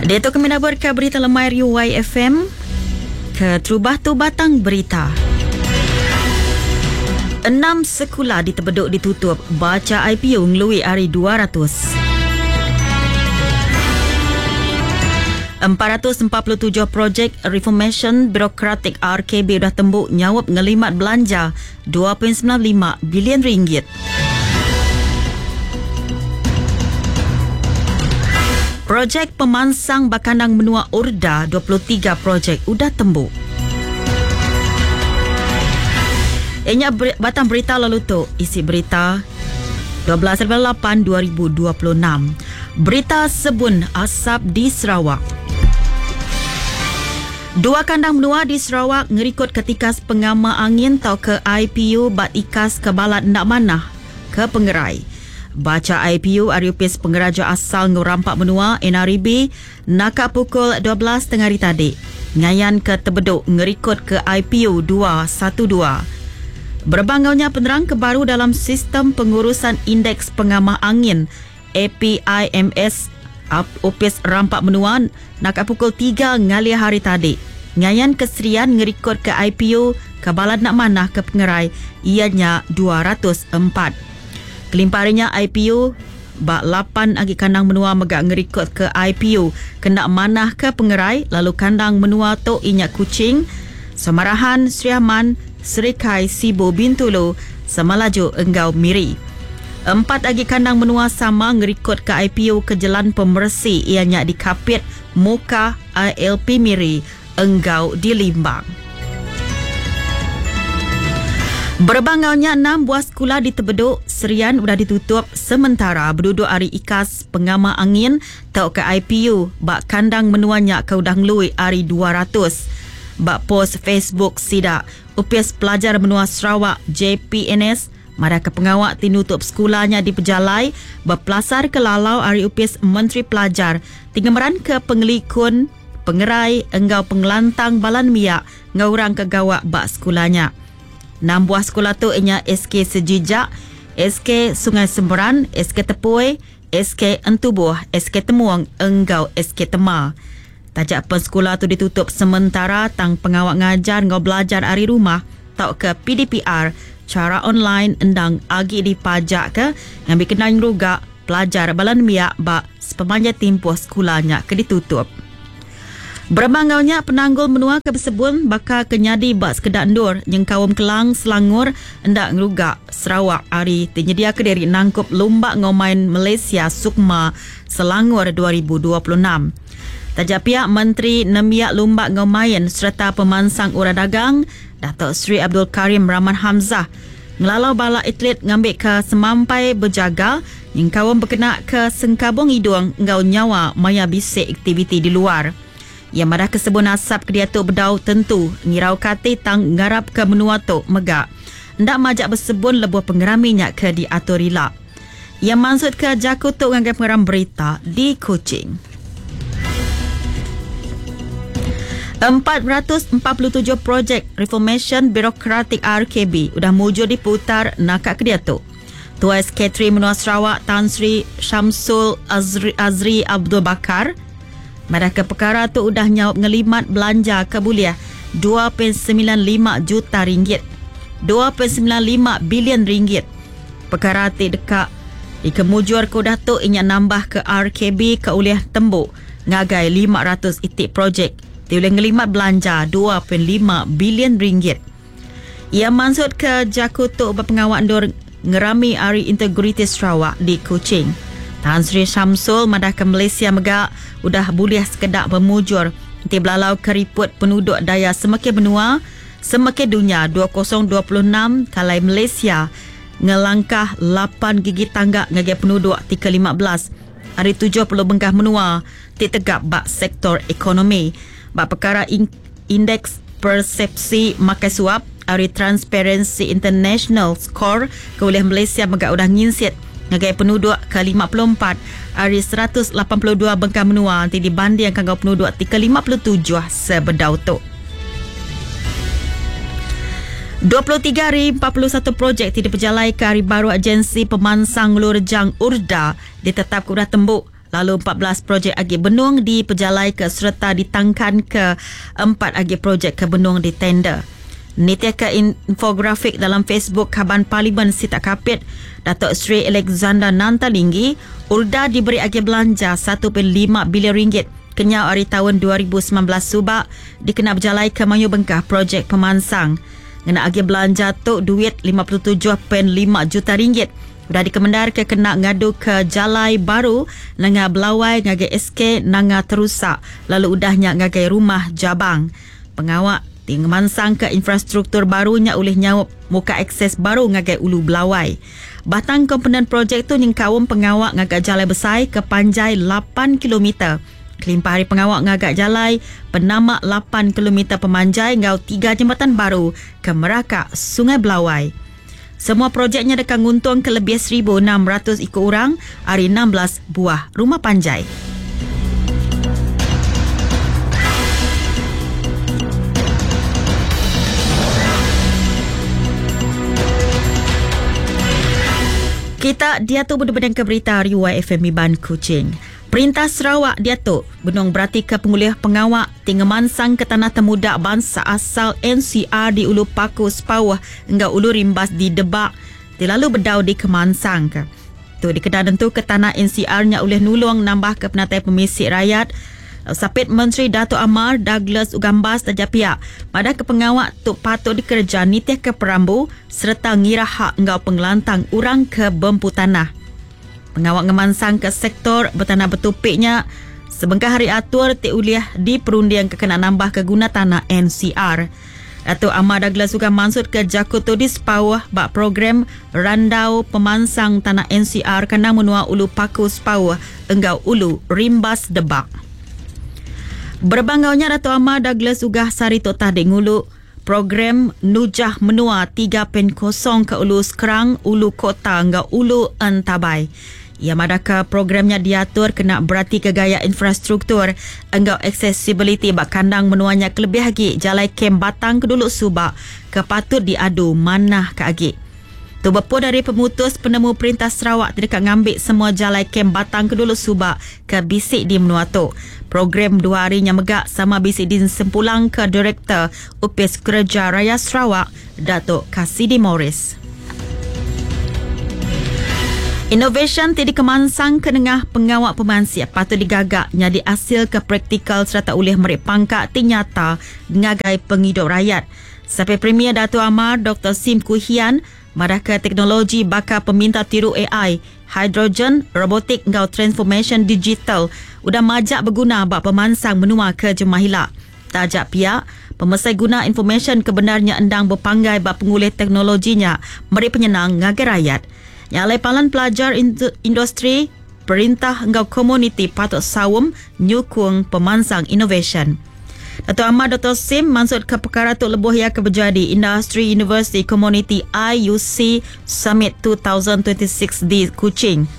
Dato' kami nak berkat berita lemai UYFM ke Trubah tu Batang Berita. 6 sekolah di Tebeduk ditutup, baca IPO ngelui hari 200. 447 projek reformation birokratik RKB dah tembuk nyawap ngelimat belanja 2.95 bilion ringgit. Projek pemansang Bakandang Menua Urda 23 projek udah tembuk. Inya batang berita lalu tu isi berita 12/8/2026. Berita sebun asap di Sarawak. 2 kandang menua di Sarawak ngerikut ketika pengama angin tau ke IPU bat ikas ke balat nak manah ke pengerai. Baca IPU Ariupis Pengeraja Asal Ngurampak Menua NRB nakak pukul 12 tengah hari tadi. Ngayan ke Tebeduk ngerikut ke IPU 212. Berbangaunya penerang kebaru dalam sistem pengurusan indeks pengamah angin APIMS Opis Rampak Menua nakak pukul 3 ngalia hari tadi. Ngayan keserian ngerikut ke IPU ke balad nak manah ke pengerai ianya 204. Kelimparinya IPU bak 8 agi kandang menua megak ngerikut ke IPU kena manah ke pengerai lalu kandang menua tu inya Kuching, Samarahan, Seriaman, Serikai, Sibu, Bintulu, Semalaju, Enggau, Miri. 4 agi kandang menua sama ngerikut ke IPU ke Jalan Pemersi ianya di Kapit, Muka, ILP Miri, Enggau di Limbang. Berbangaunya 6 buah sekolah di Tebeduk Serian sudah ditutup sementara berduduk hari ikas pengama angin tau ke IPU bak kandang menuanya ke udang lui hari 200. Bak post Facebook sidak upis pelajar menua Sarawak JPNS mara ke pengawak tinutup sekolahnya di Pejalai berpelasar ke lalau hari upis Menteri Pelajar tinggemeran ke pengelikun pengerai enggau pengelantang balan miak ngaurang ke gawak bak sekolahnya. 6 buah sekolah tu ianya SK Sejijak, SK Sungai Semberan, SK Tepui, SK Entubuh, SK Temuang, Enggau, SK Tema. Tajak pen sekolah tu ditutup sementara tang pengawak ngajar ngau belajar hari rumah tau ke PDPR cara online endang agi dipajak ke yang bikenang rugak pelajar balan miak bak sepemanja tempoh sekolahnya ke ditutup. Berbangaunya penanggul menua ke Bersebun bakal kenyadi bak sekedak ndur yang kawam Kelang Selangor hendak ngerugak Sarawak hari tinyedia ke diri nangkup lomba ngomain Malaysia Sukma Selangor 2026. Tajak pihak Menteri Nemiak Lomba Ngomain serta Pemansang Urang Dagang Datuk Seri Abdul Karim Rahman Hamzah ngelalau bala atlet ngambil ke semampai berjaga yang kawam berkenak ke Sengkabung Hidung ngau nyawa maya bisik aktiviti di luar. Yang madah kesebun asap ke dia tu berdau tentu ngirau kati tang ngarap ke menua tu megak ndak majak bersebun lebuh pengeraminya ke di Aturila. Yang maksud ke Jaku tu nganggap pengeram berita di Kuching. 447 projek reformation birokratik RKB udah mujur diputar nakak ke dia tu. Tua Sekretari Menua Sarawak Tan Sri Syamsul Azri Abdul Bakar pada ke perkara tu udah nyawap ngelimat belanja kebuliah 2.95 juta ringgit. 2.95 bilion ringgit. Perkara ti dekat di kemujur ke udah tu inya nambah ke RKB ke uliah tembuk ngagai 500 itik projek. Ti boleh ngelimat belanja 2.5 bilion ringgit. Ia maksud ke Jaku tu berpengawak ndur ngerami Hari Integriti Sarawak di Kuching. Tan Sri Syamsul madah ke Malaysia megak udah boleh sekedak bermujur nanti belalau keriput penduduk daya semakin benua semakin dunia 2026 kalai Malaysia ngelangkah 8 gigi tangga ngagi penduduk 315 hari 70 bengkah menua ti tegap bak sektor ekonomi bak perkara indeks persepsi makai suap hari Transparency International Score ke oleh Malaysia megak udah nginsit ngagai penduduk ke 54 hari 182 bengkah menua nanti dibanding kangau penduduk ke 57 sebedau tu. 23 hari 41 projek tidak berjalai ke hari baru agensi pemansang Lurjang Urda ditetap kudah tembuk Lalu 14 projek agi benung diperjalai ke serta ditangkan ke 4 agi projek ke benung di tender. Nitiah ke infografik dalam Facebook Kaban Parlimen Sitak Kapit, Datuk Seri Alexander Nantalinggi, Urda diberi agi belanja 1.5 bilion ringgit kenyau hari tahun 2019 subak dikena berjalai ke Mayu Bengkah projek pemansang. Kena agi belanja tu duit 57.5 juta ringgit. Sudah dikemendar ke kena ngadu ke jalai baru nanga belawai ngagai SK nanga terusak lalu udahnya ngagai rumah jabang. Pengawak tingmansang ke infrastruktur barunya oleh nyawap muka akses baru ngagai ulu belawai. Batang komponen projek tu nyengkawum pengawak ngagai jalai besai ke panjai 8 km. Kelimpah hari pengawak ngagak jalai penamak 8 km pemanjai ngau 3 jambatan baru ke Merakak Sungai Belawai. Semua projeknya dekat nguntung ke lebih 1,600 ikut orang hari 16 buah rumah panjai. Kita diatur berdasarkan ke berita Riwai FM Iban Kuching. Perintah Sarawak diatur benung berarti ke penguliah pengawak tingemansang ke tanah temudak bangsa asal NCR di Ulu Paku Sepawah hingga Ulu Rimbas di Debak dilalu berdau di Kemansang ke. Tu dikedan tentu ke tanah NCR-nya oleh nulung nambah ke penatai pemisik rakyat. Sapit Menteri Dato' Amar Douglas Ugambas tajak pihak pada ke pengawak tu patut dikerja nitiah ke perambu serta ngira hak engau pengelantang urang ke bempu tanah. Pengawak ngemansang ke sektor bertanah betupiknya sebengkah hari atur uliah di perundian kekena nambah ke guna tanah NCR. Dato' Amar Douglas juga mansud ke Jakuto di Sepawah bak program randau pemansang tanah NCR kena menua Ulu Paku Sepawah engau Ulu Rimbas Debak. Berbangaunya Dato' Amar Douglas Ugah Sari Tok Tahdik Ngulu program Nujah Menua 3.0 ke Ulu Sekerang, Ulu Kota hingga Ulu Antabai. Ia madaka programnya diatur kena berarti ke gaya infrastruktur hingga accessibility bak kandang menuanya kelebih lagi jalai kem Batang ke Duluk Subak ke patut diadu manah ke agi. Tu berpo dari pemutus penemu Perintah Sarawak tidak ngambil semua jalai kem Batang ke Duluk Subak ke bisik di menua tu. Program 2 harinya megak sama bisik di sempulang ke Direktur Upis Kerja Raya Sarawak, Datuk Kasidi Morris. Innovation tadi kemansang ke tengah pengawak pemansiap patut digagak jadi hasil ke praktikal serta oleh merik pangkat nyata ngagai penghidup rakyat. Sampai Premier Dato' Amar Dr. Sim Kuhian madaka teknologi bakal peminta tiru AI, hidrogen, robotik ngau transformation digital udah majak berguna bak pemansang menua ke Jemahila. Tajak pihak pemesai guna information kebenarnya endang berpanggai bak pengulih teknologinya meri penyenang ngagai rakyat. Yang palan pelajar industri perintah ngau komuniti patut sawum nyukung pemansang innovation. Dato' Ahmad Dr. Sim maksud ke perkara tu lebuh yang kebejadi Industry University Community IUC Summit 2026 di Kuching.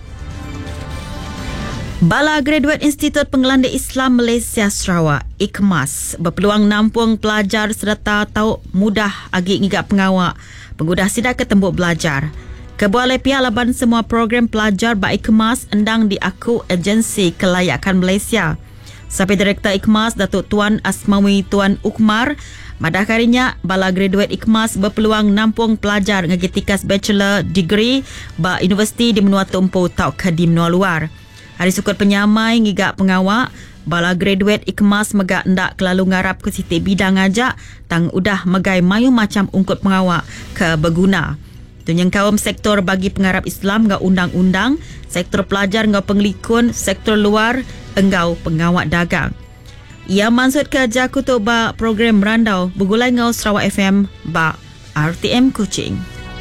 Bala Graduate Institut Pengelanda Islam Malaysia Sarawak IKMAS berpeluang nampung pelajar serta tahu mudah agi ngigak pengawak pengudah sidak ke tembuk belajar. Kebualai pihak laban semua program pelajar ba IKMAS endang diaku Agensi Kelayakan Malaysia. Sampai Direktur IKMAS Datuk Tuan Asmawi Tuan Ukmar madakarinya bala graduate IKMAS berpeluang nampung pelajar ngagi tikas bachelor degree ba universiti di menua tumpu tau ke di menua luar. Hari sukut penyamai ngigak pengawak bala graduate IKMAS megak ndak kelalu ngarap ke siti bidang ajak tang udah megai mayu macam ungkut pengawak ke berguna. Tunyang kaum sektor bagi pengarap Islam ngau undang-undang, sektor pelajar ngau penglikun, sektor luar engau pengawak dagang. Ia maksud ke Jakuto ba program randau bergulai ngau Sarawak FM ba RTM Kuching.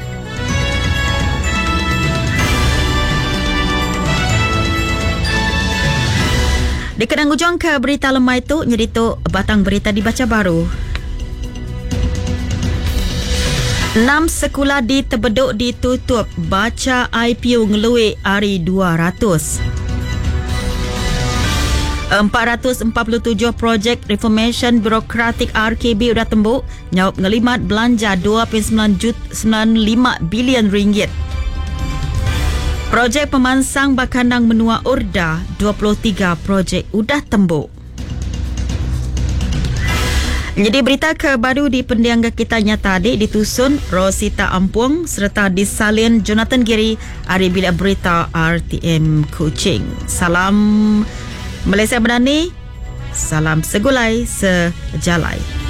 Di kedang ujung ke berita lemah itu nyerito batang berita dibaca baru. 6 sekolah di Tebeduk ditutup baca IPU ngelui hari 200. 447 projek reformation birokratik RKB sudah tembuk nyawab ngelimat belanja 2.95 bilion ringgit. Projek pemansang bakandang menua Urda, 23 projek udah tembuk. Jadi berita kebaru di pendiangga kita nyata adik ditusun Rosita Ampuang serta disalin Jonathan Giri hari bilik berita RTM Kuching. Salam Malaysia Madani, salam segulai sejalai.